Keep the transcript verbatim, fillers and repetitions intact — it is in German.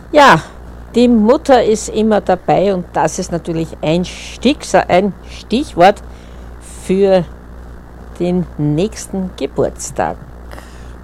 Ja, die Mutter ist immer dabei und das ist natürlich ein, Stich, ein Stichwort für den nächsten Geburtstag.